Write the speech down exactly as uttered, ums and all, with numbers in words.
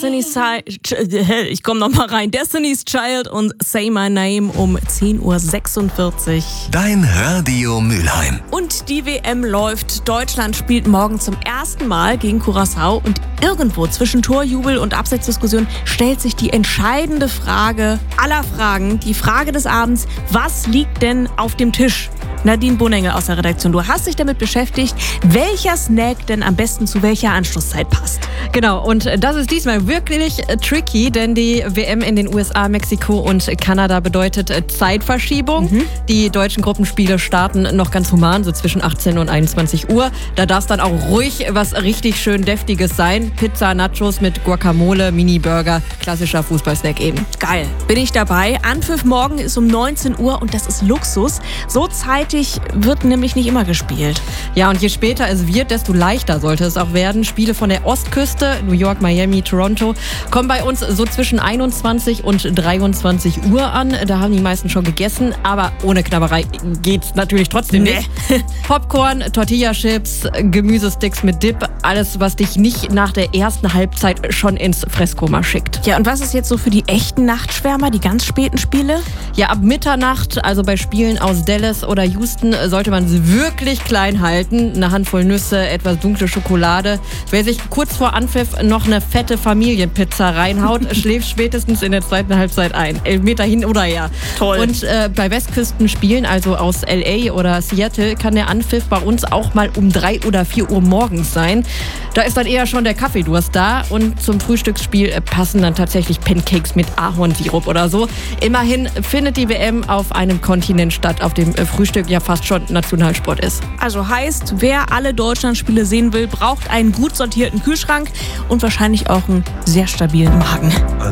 Destiny's Child, ich komme nochmal rein, Destiny's Child und Say My Name um zehn Uhr sechsundvierzig. Dein Radio Mülheim. Und die W M läuft. Deutschland spielt morgen zum ersten Mal gegen Curaçao und irgendwo zwischen Torjubel und Abseitsdiskussion stellt sich die entscheidende Frage aller Fragen, die Frage des Abends: Was liegt denn auf dem Tisch? Nadine Bonengel aus der Redaktion, du hast dich damit beschäftigt, welcher Snack denn am besten zu welcher Anschlusszeit passt. Genau, und das ist diesmal wirklich tricky, denn die W M in den U S A, Mexiko und Kanada bedeutet Zeitverschiebung. Mhm. Die deutschen Gruppenspiele starten noch ganz human, so zwischen achtzehn und einundzwanzig Uhr. Da darf es dann auch ruhig was richtig schön Deftiges sein. Pizza, Nachos mit Guacamole, Mini-Burger, klassischer Fußballsnack eben. Geil, bin ich dabei. Anpfiff morgen ist um neunzehn Uhr und das ist Luxus. So zeitig wird nämlich nicht immer gespielt. Ja, und je später es wird, desto leichter sollte es auch werden. Spiele von der Ostküste, New York, Miami, Toronto, kommen bei uns so zwischen einundzwanzig und dreiundzwanzig Uhr an. Da haben die meisten schon gegessen, aber ohne Knabberei geht's natürlich trotzdem nicht. Nee. Popcorn, Tortilla-Chips, Gemüsesticks mit Dip, alles, was dich nicht nach der ersten Halbzeit schon ins Fresskoma schickt. Ja, und was ist jetzt so für die echten Nachtschwärmer, die ganz späten Spiele? Ja, ab Mitternacht, also bei Spielen aus Dallas oder Houston, sollte man es wirklich klein halten. Eine Handvoll Nüsse, etwas dunkle Schokolade. Wer sich kurz vor Anpfiff noch eine fette Familienpizza reinhaut, schläft spätestens in der zweiten Halbzeit ein. Elfmeter hin oder her. Toll. Und äh, bei Westküstenspielen, also aus L A oder Seattle, kann der Anpfiff bei uns auch mal um drei oder vier Uhr morgens sein. Da ist dann eher schon der Kaffeedurst da und zum Frühstücksspiel passen dann tatsächlich Pancakes mit Ahornsirup oder so. Immerhin findet die W M auf einem Kontinent statt, auf dem Frühstück ja fast schon Nationalsport ist. Also heißt, wer alle Deutschlandspiele sehen will, braucht einen gut sortierten Kühlschrank und wahrscheinlich auch einen sehr stabilen Magen.